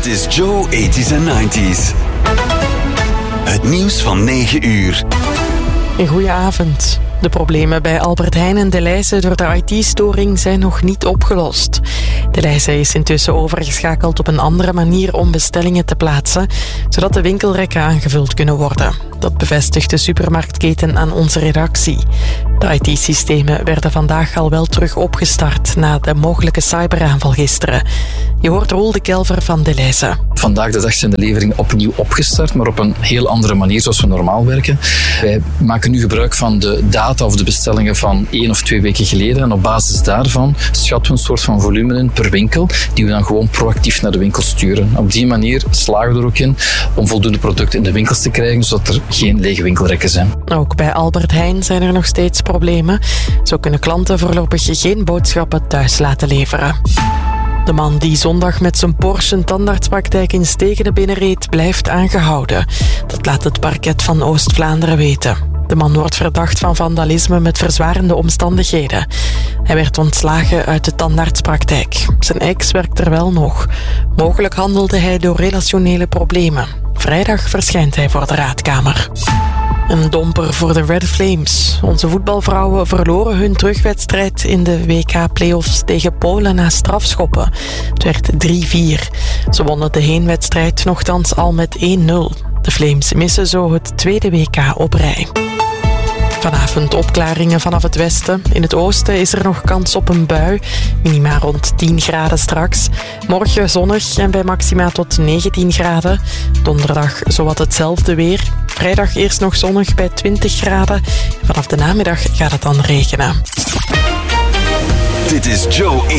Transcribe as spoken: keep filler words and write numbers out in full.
Dit is Joe tachtiger en negentiger. Het nieuws van negen uur. Een goeie avond. De problemen bij Albert Heijn en Delhaize door de I T-storing zijn nog niet opgelost. Delhaize is intussen overgeschakeld op een andere manier om bestellingen te plaatsen, zodat de winkelrekken aangevuld kunnen worden. Dat bevestigt de supermarktketen aan onze redactie. De I T-systemen werden vandaag al wel terug opgestart na de mogelijke cyberaanval gisteren. Je hoort Roel de Kelver van Delhaize. Vandaag de dag zijn de leveringen opnieuw opgestart, maar op een heel andere manier zoals we normaal werken. Wij maken nu gebruik van de data of de bestellingen van één of twee weken geleden en op basis daarvan schatten we een soort van volume in per winkel die we dan gewoon proactief naar de winkel sturen. Op die manier slagen we er ook in om voldoende producten in de winkels te krijgen, zodat er geen lege winkelrekken zijn. Ook bij Albert Heijn zijn er nog steeds problemen. Zo kunnen klanten voorlopig geen boodschappen thuis laten leveren. De man die zondag met zijn Porsche een tandartspraktijk in Stegene binnenreed, blijft aangehouden. Dat laat het parket van Oost-Vlaanderen weten. De man wordt verdacht van vandalisme met verzwarende omstandigheden. Hij werd ontslagen uit de tandartspraktijk. Zijn ex werkt er wel nog. Mogelijk handelde hij door relationele problemen. Vrijdag verschijnt hij voor de raadkamer. Een domper voor de Red Flames. Onze voetbalvrouwen verloren hun terugwedstrijd in de W K-playoffs tegen Polen na strafschoppen. Het werd drie vier. Ze wonnen de heenwedstrijd nochtans al met één nul. De Flames missen zo het tweede W K op rij. Vanavond opklaringen vanaf het westen. In het oosten is er nog kans op een bui. Minima rond tien graden straks. Morgen zonnig en bij maxima tot negentien graden. Donderdag zowat hetzelfde weer. Vrijdag eerst nog zonnig bij twintig graden. Vanaf de namiddag gaat het dan regenen. Dit is Joe